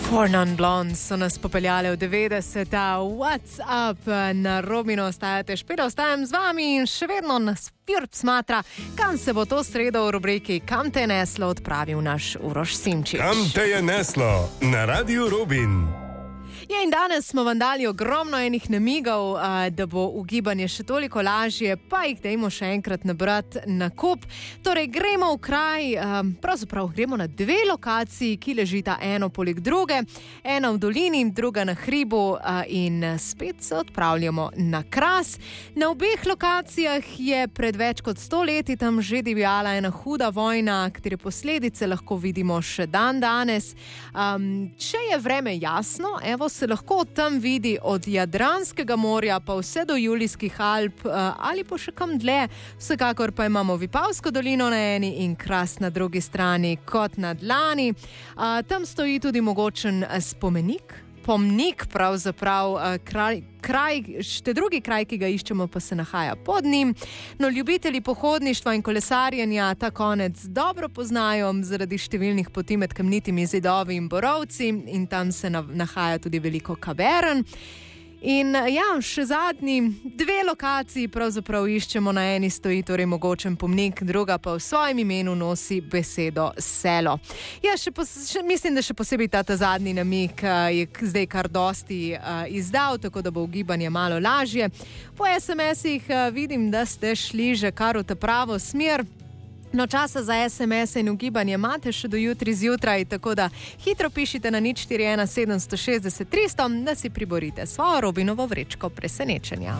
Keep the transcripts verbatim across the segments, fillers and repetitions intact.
Four Non Blondes so nas popeljali v devetdeseta. What's up? Na Robinu ostajate, špeda ostajam z vami in še vedno nas Pirp smatra, kam se bo to sredo v rubriki Kam te je neslo odpravil naš Uroš Simčič. Kam te je neslo? Na Radiu Robin. Ja, in danes smo vam dali ogromno enih namigov, da bo ugibanje še toliko lažje, pa jih dajmo še enkrat nabrati na kup. Torej, gremo v kraj, pravzaprav gremo na dve lokaciji, ki ležita eno poleg druge, ena v dolini, druga na hribu in spet se odpravljamo na Kras. Na obeh lokacijah je pred več kot sto leti tam že divjala ena huda vojna, katere posledice lahko vidimo še dan danes. Um, če je vreme jasno, evo se lahko tam vidi od Jadranskega morja pa vse do Julijskih Alp ali pa še kam dlje. Vsekakor pa imamo Vipavsko dolino na eni in Kras na drugi strani kot na dlani. Tam stoji tudi mogočen spomenik, pomnik pravzaprav, kraj, kraj, še drugi kraj, ki ga iščemo, pa se nahaja pod njim. No, ljubitelji pohodništva in kolesarjenja ta konec dobro poznajo zaradi številnih poti med kamnitimi zidovi in borovci in tam se nahaja tudi veliko kavern. In ja, še zadnji dve lokaciji pravzaprav iščemo. Na eni stoji torej mogočen pomnik, druga pa v svojem imenu nosi besedo selo. Ja, še pos, še, mislim, da še posebej ta, ta zadnji namig je zdaj kar dosti uh, izdal, tako da bo ugibanje malo lažje. Po es em esih uh, vidim, da ste šli že kar v ta pravo smer. No, časa za es em es in ugibanje imate še do jutri zjutraj, tako da hitro pišite na nič štiri ena sedem šest šest tri sto, da si priborite svojo Robinovo vrečko presenečenja.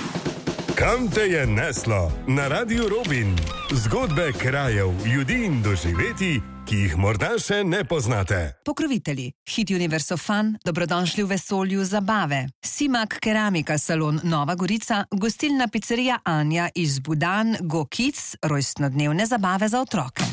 Kam te je neslo? Na Radiu Robin. Zgodbe krajev, ljudi in doživetij, ki jih morda še ne poznate. Pokrovitelji. Hit Universe of Fun, dobrodošli v vesolju zabave. Simak Keramika salon Nova Gorica, gostilna pizzerija Anja iz Budan, Go Kids, rojstnodnevne zabave za otroke.